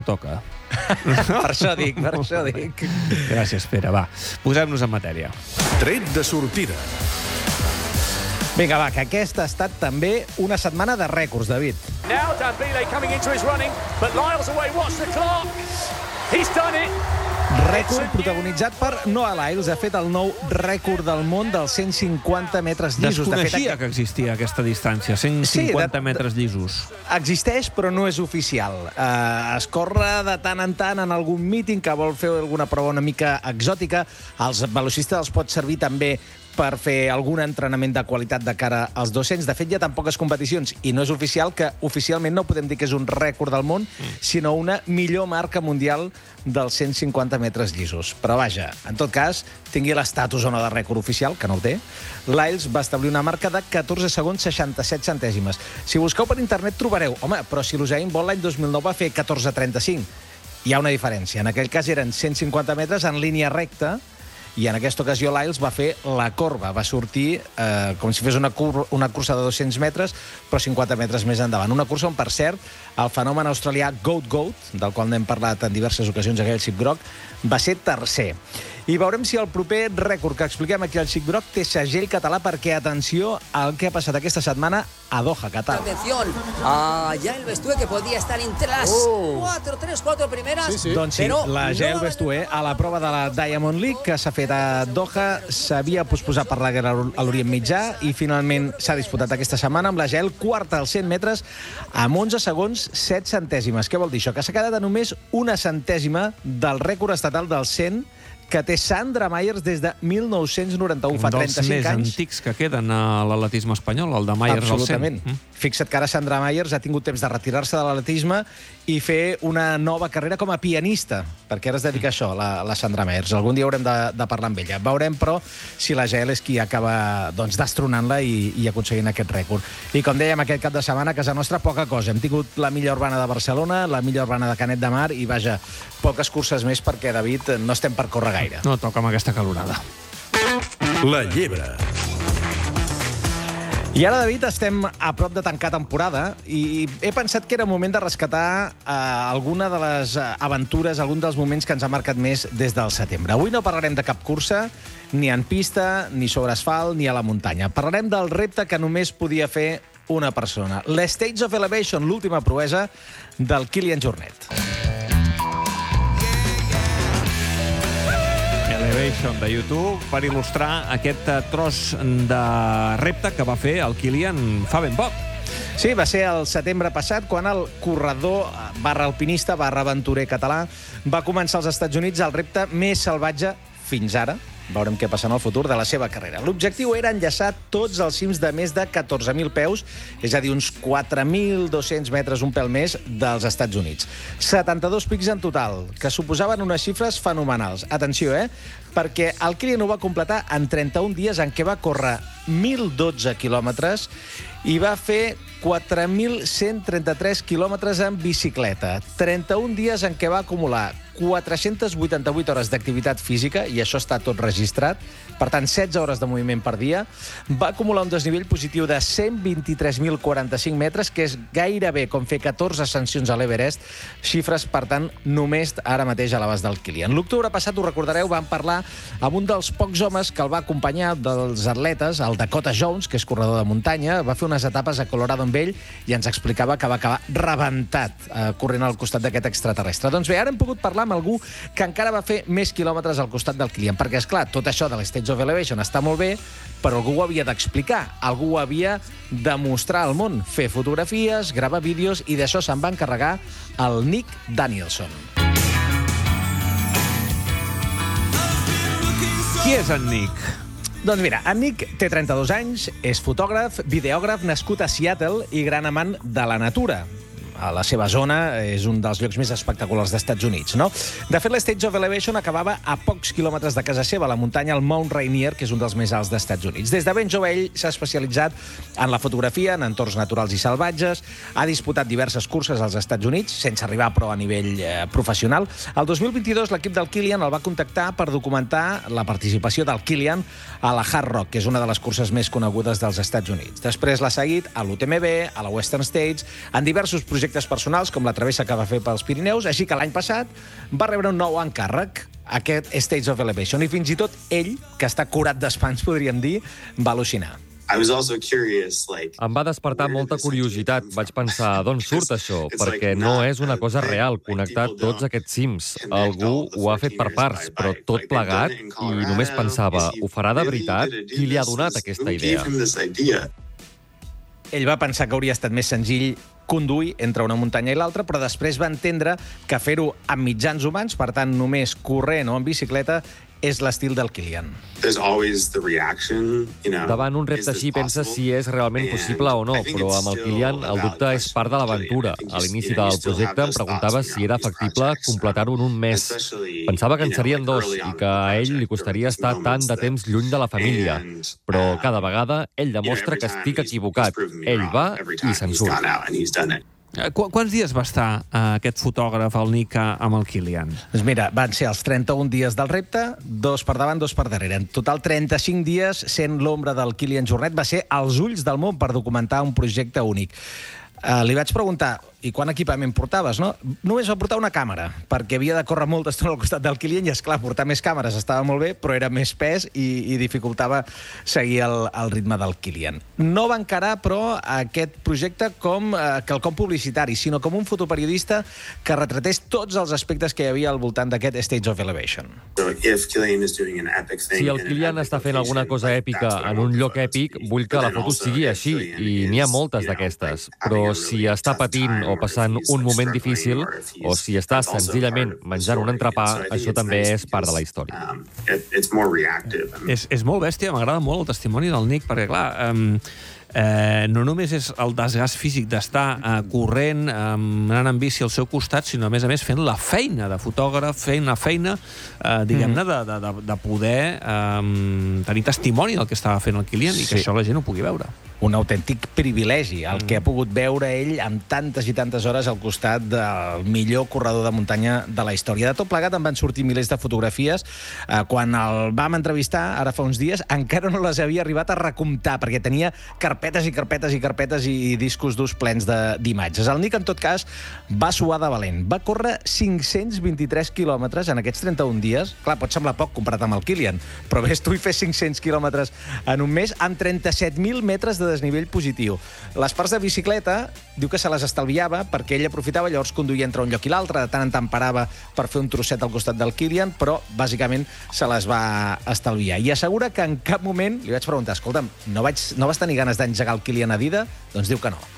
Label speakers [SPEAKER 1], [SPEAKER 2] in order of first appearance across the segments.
[SPEAKER 1] Toca.
[SPEAKER 2] Per això dic.
[SPEAKER 1] Gràcies, Pere. Va, posem-nos en matèria.
[SPEAKER 3] Tret de sortida.
[SPEAKER 2] Vinga, va, que aquesta ha estat també una setmana de rècords, David.
[SPEAKER 4] Now Dambele coming into his running, but Lyle's away. Watch the clock. He's done it.
[SPEAKER 2] Rècord protagonitzat per Noah Lyles. Ha fet el nou rècord del món dels 150 metres llisos.
[SPEAKER 1] Desconeixia que existia aquesta distància, 150 metres llisos.
[SPEAKER 2] Existeix, però no és oficial. Es corre de tant en tant en algun míting que vol fer alguna prova una mica exòtica. Els velocistes els pot servir també per fer algun entrenament de qualitat de cara als 200. De fet, hi ha tan poques competicions i no és oficial que oficialment no podem dir que és un rècord del món, sinó una millor marca mundial dels 150 metres llisos. Però vaja, en tot cas, tingui l'estatus o no de rècord oficial, que no el té, Lyles va establir una marca de 14 segons 67 centèsimes. Si busqueu per internet trobareu, home, però si l'Usain Bolt l'any 2009 va fer 14:35, hi ha una diferència. En aquell cas eren 150 metres en línia recta, i en aquesta ocasió Lyles va fer la corba. Va sortir com si fes una cursa de 200 metres, però 50 metres més endavant. Una cursa on, per cert, el fenomen australià Goat, del qual n'hem parlat en diverses ocasions aquí al Xip Groc, va ser tercer. I veurem si el proper rècord que expliquem aquí al Xip Groc té segell català, perquè, atenció al que ha passat aquesta setmana a Doha, Qatar.
[SPEAKER 5] Atención, Yael Bestué, que podía estar entre las 4 primeras.
[SPEAKER 2] Doncs sí, la Yael Bestué, a la prova de la Diamond League, que s'ha fet a Doha, s'havia posposat per la guerra a l'Orient Mitjà i finalment s'ha disputat aquesta setmana amb la Yael quarta als 100 metres amb 11 segons 7 centèsimes. Què vol dir això? Que s'ha quedat a només una centèsima del rècord estatal del 100 que té Sandra Myers des de 1991, fa 35 anys.
[SPEAKER 1] Un dels més antics que queden a l'atletisme espanyol, el de Myers al 100.
[SPEAKER 2] Absolutament. Fixa't que ara Sandra Myers ha tingut temps de retirar-se de l'atletisme i fer una nova carrera com a pianista, perquè ara es dedica a això, la Sandra Myers. Algun dia haurem de parlar amb ella. Veurem, però, si la Yael és qui acaba destronant-la i aconseguint aquest rècord. I com dèiem, aquest cap de setmana, a casa nostra, poca cosa. Hem tingut la milla urbana de Barcelona, la milla urbana de Canet de Mar i, vaja, poques curses més perquè, David, no estem per córrer gaire.
[SPEAKER 1] No toca amb aquesta calorada.
[SPEAKER 3] La llebre.
[SPEAKER 2] I ara, David, estem a prop de tancar temporada i he pensat que era moment de rescatar alguna de les aventures, algun dels moments que ens ha marcat més des del setembre. Avui no parlarem de cap cursa, ni en pista, ni sobre asfalt, ni a la muntanya. Parlarem del repte que només podia fer una persona. L'Stage of Elevation, l'última proesa del Kilian Jornet.
[SPEAKER 1] Elevation de YouTube per il·lustrar aquest tros de repte que va fer el Kilian fa ben poc.
[SPEAKER 2] Sí, va ser el setembre passat quan el corredor barra alpinista barra aventurer català va començar als Estats Units el repte més salvatge fins ara, veurem què passa en el futur, de la seva carrera. L'objectiu era enllaçar tots els cims de més de 14.000 peus, és a dir, uns 4.200 metres, un pèl més, dels Estats Units. 72 pics en total, que suposaven unes xifres fenomenals. Atenció, perquè el Kilian ho va completar en 31 dies en què va córrer 1.012 quilòmetres i va fer 4.133 quilòmetres en bicicleta. 31 dies en què va acumular 488 hores d'activitat física, i això està tot registrat, per tant, 16 hores de moviment per dia. Va acumular un desnivell positiu de 123.045 metres, que és gairebé com fer 14 ascensions a l'Everest, xifres, per tant, només ara mateix a l'abast del Kilian. L'octubre passat, ho recordareu, vam parlar amb un dels pocs homes que el va acompanyar dels atletes, el Dakota Jones, que és corredor de muntanya, va fer unes etapes a Colorado amb ell i ens explicava que va acabar rebentat corrent al costat d'aquest extraterrestre. Doncs bé, ara hem pogut parlar amb algú que encara va fer més quilòmetres al costat del Kilian, perquè, esclar, tot això de l'Stage of Elevation està molt bé, però algú ho havia d'explicar, algú ho havia de mostrar al món, fer fotografies, gravar vídeos, i d'això se'n va encarregar el Nick Danielson.
[SPEAKER 1] Qui és en Nick?
[SPEAKER 2] Doncs mira, en Nick té 32 anys, és fotògraf, videògraf, nascut a Seattle i gran amant de la natura. A la seva zona és un dels llocs més espectaculars d'Estats Units, no? De fet, l'Stage of Elevation acabava a pocs quilòmetres de casa seva, a la muntanya, el Mount Rainier, que és un dels més alts d'Estats Units. Des de ben jove ell s'ha especialitzat en la fotografia, en entorns naturals i salvatges, ha disputat diverses curses als Estats Units, sense arribar, però, a nivell professional. El 2022 l'equip del Kilian el va contactar per documentar la participació del Kilian a la Hard Rock, que és una de les curses més conegudes dels Estats Units. Després l'ha seguit a l'UTMB, a la Western States, en diversos projectes projectes personals, com la travessa que va fer pels Pirineus, així que l'any passat va rebre un nou encàrrec, aquest Stage of Elevation, i fins i tot ell, que està curat d'espants, podríem dir, va al·lucinar.
[SPEAKER 6] Em va despertar molta curiositat. Vaig pensar, d'on surt això? Perquè no és una cosa real, connectar tots aquests cims. Algú ho ha fet per parts, però tot plegat, i només pensava, ho farà de veritat? Qui li ha donat aquesta idea?
[SPEAKER 2] Ell va pensar que hauria estat més senzill conduir entre una muntanya i l'altra, però després va entendre que fer-ho amb mitjans humans, per tant, només corrent o en bicicleta, és l'estil del Kilian.
[SPEAKER 6] Davant un repte així penses si és realment possible o no, però amb el Kilian el dubte és part de l'aventura. A l'inici del projecte em preguntava si era factible completar-ho en un mes. Pensava que en serien 2 i que a ell li costaria estar tant de temps lluny de la família. Però cada vegada ell demostra que estic equivocat. Ell va i se'n surt.
[SPEAKER 1] Quants dies va estar aquest fotògraf, el Nick, amb el Kilian?
[SPEAKER 2] Doncs mira, van ser els 31 dies del repte, 2 per davant, 2 per darrere. En total, 35 dies sent l'ombra del Kilian Jornet. Va ser als ulls del món per documentar un projecte únic. Li vaig preguntar, i quant equipament portaves, no? Només va portar una càmera, perquè havia de córrer molta estona al costat del Kilian, i esclar, portar més càmeres estava molt bé, però era més pes i dificultava seguir el ritme del Kilian. No va encarar, però, aquest projecte com quelcom publicitari, sinó com un fotoperiodista que retratés tots els aspectes que hi havia al voltant d'aquest Stage of Elevation.
[SPEAKER 6] Si el Kilian està fent alguna cosa èpica en un lloc èpic, vull que la foto sigui així, i n'hi ha moltes d'aquestes. Però si està patint o passant un moment difícil, o si està senzillament menjant un entrepà, això també és part de la història.
[SPEAKER 1] És molt bèstia, m'agrada molt el testimoni del Nick, perquè, clar, no només és el desgast físic d'estar corrent, anant en bici al seu costat, sinó, a més, fent la feina de fotògraf, fent la feina, diguem-ne, de poder tenir testimoni del que estava fent el Kilian i que això la gent ho pugui veure.
[SPEAKER 2] Un autèntic privilegi, el que ha pogut veure ell amb tantes i tantes hores al costat del millor corredor de muntanya de la història. De tot plegat en van sortir milers de fotografies. Quan el vam entrevistar, ara fa uns dies, encara no les havia arribat a recomptar, perquè tenia carpetes i carpetes i carpetes i discos durs plens d'imatges. El Nick, en tot cas, va suar de valent. Va córrer 523 quilòmetres en aquests 31 dies. Clar, pot semblar poc comparat amb el Kilian, però ves tu i fes 500 quilòmetres en un mes amb 37.000 metres de desnivell positiu. Les parts de bicicleta diu que se les estalviava perquè ell aprofitava, llavors conduïa entre un lloc i l'altre, de tant en tant parava per fer un trosset al costat del Kilian, però bàsicament se les va estalviar. I assegura que en cap moment, li vaig preguntar, escolta'm, no vas tenir ganes d'engegar el Kilian a dida? Doncs diu que no.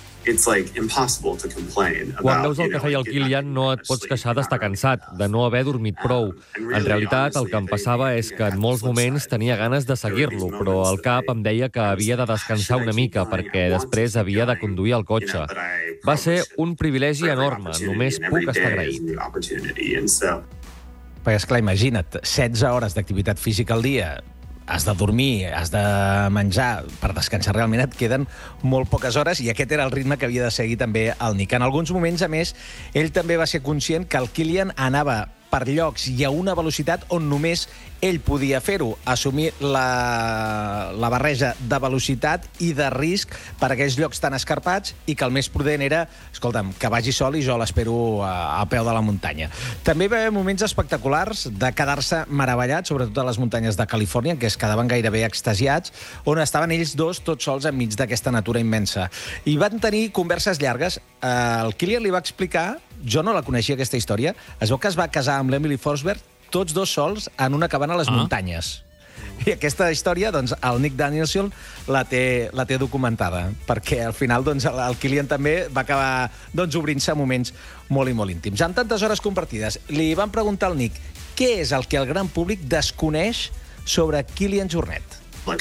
[SPEAKER 6] Quan veus el que feia el Kilian no et pots queixar d'estar cansat, de no haver dormit prou. En realitat, el que em passava és que en molts moments tenia ganes de seguir-lo, però el cap em deia que havia de descansar una mica perquè després havia de conduir el cotxe. Va ser un privilegi enorme, només puc estar agraït.
[SPEAKER 2] Perquè, esclar, imagina't, 16 hores d'activitat física al dia, has de dormir, has de menjar, per descansar realment et queden molt poques hores, i aquest era el ritme que havia de seguir també el Nick. En alguns moments, a més, ell també va ser conscient que el Kilian anava per llocs i a una velocitat on només ell podia fer-ho, assumir la barreja de velocitat i de risc per a aquells llocs tan escarpats, i que el més prudent era, escolta'm, que vagi sol i jo l'espero al peu de la muntanya. També va haver moments espectaculars de quedar-se meravellat, sobretot a les muntanyes de Califòrnia, que es quedaven gairebé extasiats, on estaven ells dos tots sols enmig d'aquesta natura immensa. I van tenir converses llargues. El Kilian li va explicar, jo no la coneixia, aquesta història, es veu que es va casar amb l'Emily Forsberg tots dos sols en una cabana a les muntanyes. I aquesta història, doncs, el Nick Danielson la té documentada, perquè al final, doncs, el Kilian també va acabar, doncs, obrint-se moments molt i molt íntims. Amb tantes hores compartides, li van preguntar al Nick què és el que el gran públic desconeix sobre Kilian Jornet.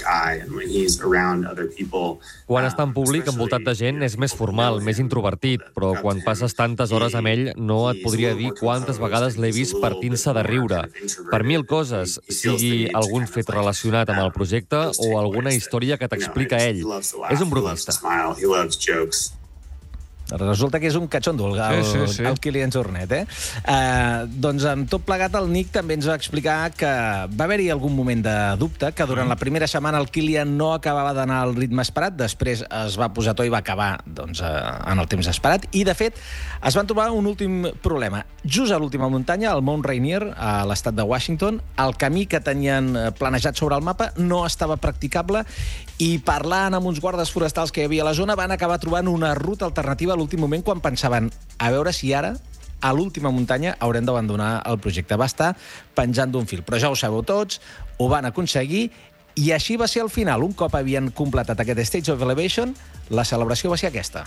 [SPEAKER 6] Quan està en públic, envoltat de gent, és més formal, més introvertit, però quan passes tantes hores amb ell, no et podria dir quantes vegades l'he vist partint-se de riure. Per 1000 coses, sigui algun fet relacionat amb el projecte o alguna història que t'explica ell. És un bromista.
[SPEAKER 2] Resulta que és un catxondo, el Kilian Jornet, doncs amb tot plegat el Nick també ens va explicar que va haver-hi algun moment de dubte, que durant la primera setmana el Kilian no acabava d'anar al ritme esperat, després es va posar to i va acabar en el temps esperat, i de fet es van trobar un últim problema. Just a l'última muntanya, al Mount Rainier, a l'estat de Washington, el camí que tenien planejat sobre el mapa no estava practicable i parlant amb uns guardes forestals que hi havia a la zona van acabar trobant una ruta alternativa a l'últim moment quan pensaven a veure si ara a l'última muntanya haurem d'abandonar el projecte. Va estar penjant d'un fil, però ja ho sabeu tots, ho van aconseguir i així va ser al final. Un cop havien completat aquest Stage of Elevation, la celebració va ser aquesta.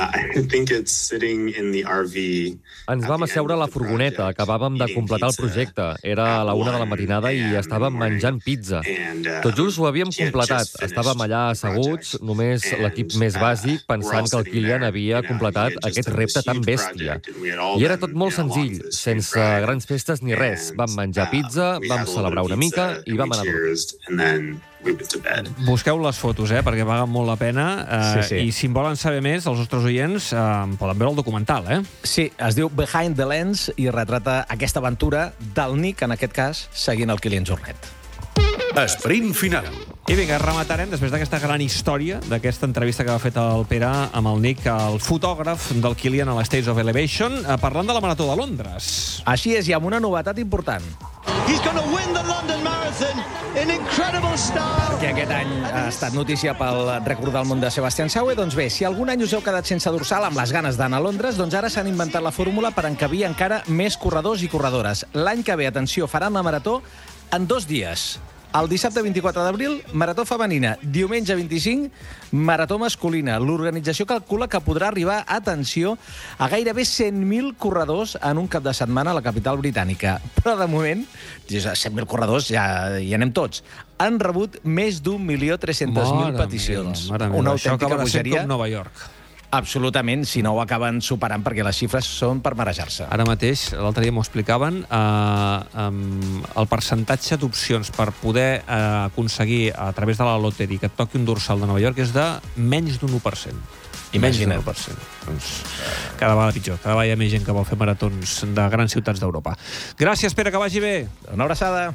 [SPEAKER 6] Ens vam asseure a la furgoneta, acabàvem de completar el projecte. Era a la 1 de la matinada i estàvem menjant pizza. Tot just ho havíem completat. Estàvem allà asseguts, només l'equip més bàsic, pensant que el Kilian havia completat aquest repte tan bèstia. I era tot molt senzill, sense grans festes ni res. Vam menjar pizza, vam celebrar una mica i vam anar a dormir.
[SPEAKER 1] Busqueu les fotos, perquè paguen molt la pena. I si en volen saber més, els nostres oients poden veure el documental,
[SPEAKER 2] Sí, es diu Behind the Lens i retrata aquesta aventura del Nick, en aquest cas, seguint el Kilian Jornet.
[SPEAKER 3] Esprint final.
[SPEAKER 1] I vinga, rematarem, després d'aquesta gran història, d'aquesta entrevista que va fet el Pere amb el Nick, el fotògraf del Kilian a l'Stage of Elevation, parlant de la Marató de Londres.
[SPEAKER 2] Així és, i amb una novetat important.
[SPEAKER 7] He's going to win the London Marathon in incredible style.
[SPEAKER 2] Que aquest any ha estat notícia pel rècord del món de Sebastian Schauer. Doncs bé, si algun any us heu quedat sense dorsal amb les ganes d'anar a Londres, doncs ara s'han inventat la fórmula per encabir encara més corredors i corredores. L'any que ve, atenció, faran la marató en 2 dies. El dissabte 24 d'abril, marató femenina. Diumenge 25, marató masculina. L'organització calcula que podrà arribar, atenció, a gairebé 100.000 corredors en un cap de setmana a la capital britànica. Però de moment, 100.000 corredors ja hi anem tots. Han rebut més d'1.300.000 peticions.
[SPEAKER 1] Mare meva,
[SPEAKER 2] una
[SPEAKER 1] això
[SPEAKER 2] autèntica
[SPEAKER 1] acaba de ser
[SPEAKER 2] bogeria.
[SPEAKER 1] com Nova York.
[SPEAKER 2] Absolutament, si no ho acaben superant, perquè les xifres són per marejar-se.
[SPEAKER 1] Ara mateix, l'altre dia m'ho explicaven, el percentatge d'opcions per poder aconseguir a través de la loteria que et toqui un dorsal de Nova York és de menys d'un 1%.
[SPEAKER 2] Imagina't.
[SPEAKER 1] Menys d'un 1%. Doncs, cada vegada pitjor, cada vegada hi ha més gent que vol fer maratons de grans ciutats d'Europa. Gràcies, Pere, que vagi bé.
[SPEAKER 2] Una abraçada.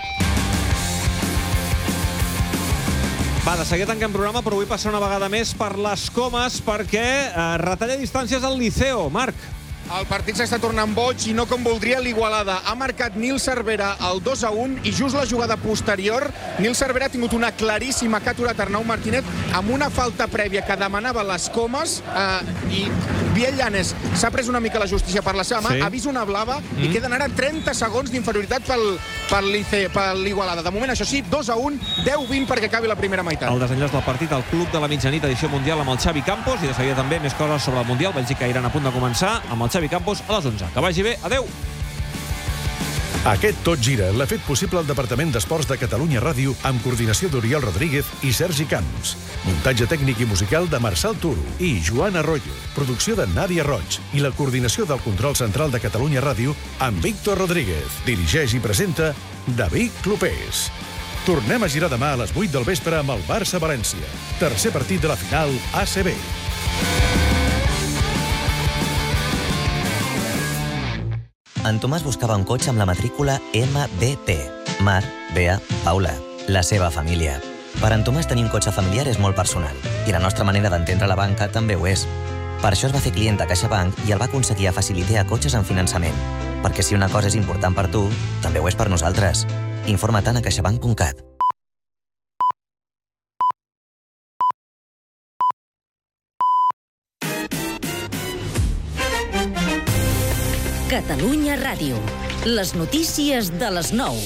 [SPEAKER 1] Va, de seguida tanquem programa, però vull passar una vegada més per les Comes perquè retalla distàncies al Liceo. Marc.
[SPEAKER 8] El partit s'està tornant boig i no com voldria l'Igualada. Ha marcat Nil Cervera el 2-1 i just la jugada posterior Nil Cervera ha tingut una claríssima que ha aturat Arnau Martínez amb una falta prèvia que demanava les Comes i Biel Llanes s'ha pres una mica la justícia per la seva mà, ha vist una blava i queden ara 30 segons d'inferioritat per l'Igualada. De moment, això sí, 2-1, 10-20 perquè acabi la primera meitat.
[SPEAKER 1] El desenllaç del partit al Club de la Mitjanit, edició mundial amb el Xavi Campos, i de seguida també més coses sobre el Mundial. Bèlgica i Iran a punt de començar amb el Xavi Campos a les 11. Que vagi bé, adeu!
[SPEAKER 3] Aquest Tot Gira l'ha fet possible el Departament d'Esports de Catalunya Ràdio amb coordinació d'Oriol Rodríguez i Sergi Camps. Muntatge tècnic i musical de Marçal Turo i Joan Arroyo. Producció de Nàdia Roig i la coordinació del control central de Catalunya Ràdio amb Víctor Rodríguez. Dirigeix i presenta David Clopés. Tornem a girar demà a les 8 del vespre amb el Barça-València. Tercer partit de la final ACB.
[SPEAKER 9] En Tomàs buscava un cotxe amb la matrícula MBP. Mar, Bea, Paula. La seva família. Per en Tomàs tenir un cotxe familiar és molt personal i la nostra manera d'entendre la banca també ho és. Per això es va fer client de CaixaBank i el va aconseguir a facilitar cotxes en finançament. Perquè si una cosa és important per tu, també ho és per nosaltres. Informa-te'n a caixabank.cat.
[SPEAKER 10] Catalunya Ràdio. Les notícies de les 9.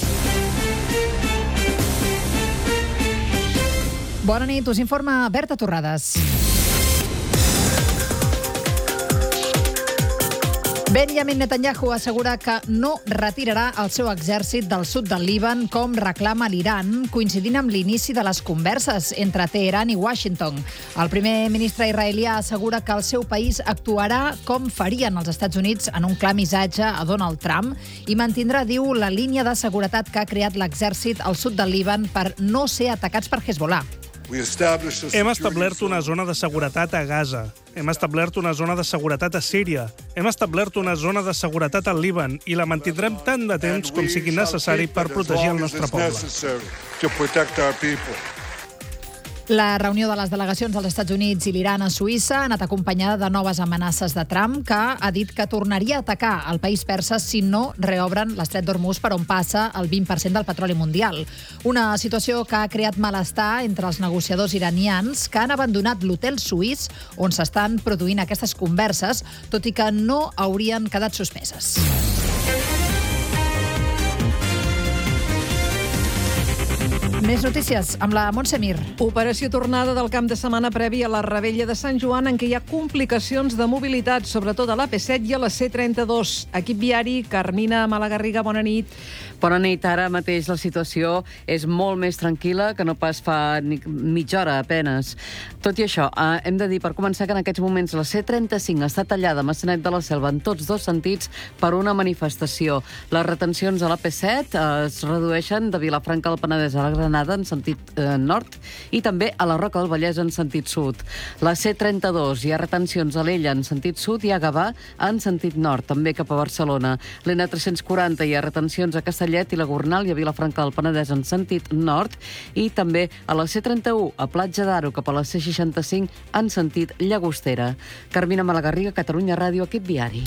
[SPEAKER 11] Bona nit, us informa Berta Torrades. Benjamin Netanyahu assegura que no retirarà el seu exèrcit del sud del Líban com reclama l'Iran, coincidint amb l'inici de les converses entre Teheran i Washington. El primer ministre israelià assegura que el seu país actuarà com farien els Estats Units en un clar missatge a Donald Trump i mantindrà, diu, la línia de seguretat que ha creat l'exèrcit al sud del Líban per no ser atacats per Hezbollah.
[SPEAKER 12] Hem establert una zona de seguretat a Gaza. Hem establert una zona de seguretat a Síria. Hem establert una zona de seguretat al Líban i la mantindrem tant de temps com sigui necessari per protegir el nostre poble.
[SPEAKER 11] La reunió de les delegacions dels Estats Units i l'Iran a Suïssa ha anat acompanyada de noves amenaces de Trump, que ha dit que tornaria a atacar el país persa si no reobren l'estret d'Hormuz, per on passa el 20% del petroli mundial. Una situació que ha creat malestar entre els negociadors iranians, que han abandonat l'hotel suís on s'estan produint aquestes converses, tot i que no haurien quedat suspeses. Més notícies amb la Montse Mir.
[SPEAKER 13] Operació tornada del camp de setmana previ a la Rebella de Sant Joan, en què hi ha complicacions de mobilitat, sobretot a l'AP7 i a la C32. Equip viari, Carmina Malagarriga, bona nit.
[SPEAKER 14] Bona nit. Ara mateix la situació és molt més tranquil·la que no pas fa mitja hora, apenes. Tot i això, hem de dir, per començar, que en aquests moments la C35 està tallada a Maçanet de la Selva en tots dos sentits per una manifestació. Les retencions a l'AP7 es redueixen de Vilafranca al Penedès a la Granada en sentit nord i també a la Roca del Vallès en sentit sud. La C32 hi ha retencions a l'Ella en sentit sud i a Gavà en sentit nord, també cap a Barcelona. L'N340 hi ha retencions a Castellet i la Gornal i a Vilafranca del Penedès en sentit nord i també a la C31 a Platja d'Aro cap a la C65 en sentit Llagostera. Carmina Malagarriga, Catalunya Ràdio, equip viari.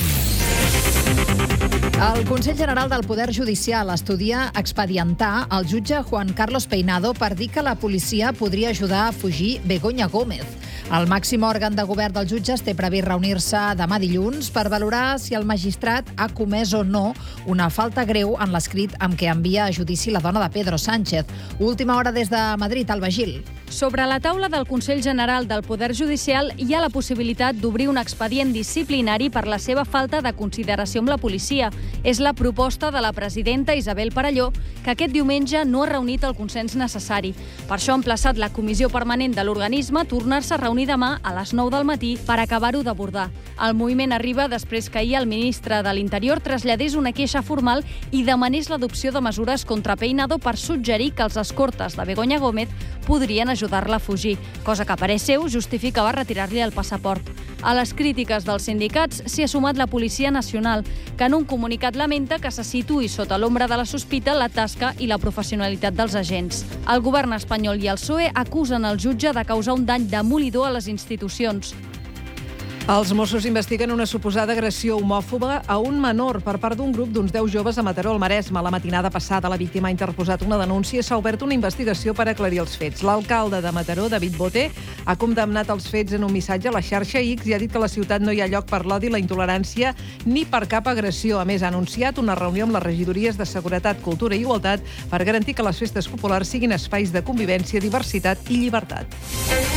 [SPEAKER 11] El Consell General del Poder Judicial estudia expedientar el jutge Juan Carlos Peinado per dir que la policia podria ajudar a fugir Begoña Gómez. El màxim òrgan de govern dels jutges té previst reunir-se demà dilluns per valorar si el magistrat ha comès o no una falta greu en l'escrit amb què envia a judici la dona de Pedro Sánchez. Última hora des de Madrid, Alba Gil.
[SPEAKER 15] Sobre la taula del Consell General del Poder Judicial hi ha la possibilitat d'obrir un expedient disciplinari per la seva falta de consideració amb la policia. És la proposta de la presidenta Isabel Parelló, que aquest diumenge no ha reunit el consens necessari. Per això ha emplaçat la comissió permanent de l'organisme a tornar-se a reunir demà a les 9 del matí per acabar-ho d'abordar. El moviment arriba després que ahir el ministre de l'Interior traslladés una queixa formal i demanés l'adopció de mesures contra Peinado per suggerir que els escortes de Begoña Gómez podrien ajudar-la a fugir, cosa que a parer seu justificava retirar-li el passaport. A les crítiques dels sindicats s'hi ha sumat la Policia Nacional, que en un comunicat lamenta que se situï sota l'ombra de la sospita la tasca i la professionalitat dels agents. El govern espanyol i el PSOE acusen el jutge de causar un dany demolidor a les institucions.
[SPEAKER 13] Els Mossos investiguen una suposada agressió homòfoba a un menor per part d'un grup d'uns 10 joves a Mataró, al Maresme. La matinada passada la víctima ha interposat una denúncia i s'ha obert una investigació per aclarir els fets. L'alcalde de Mataró, David Boté, ha condemnat els fets en un missatge a la xarxa X i ha dit que a la ciutat no hi ha lloc per l'odi, la intolerància ni per cap agressió. A més, ha anunciat una reunió amb les regidories de Seguretat, Cultura i Igualtat per garantir que les festes populars siguin espais de convivència, diversitat i llibertat.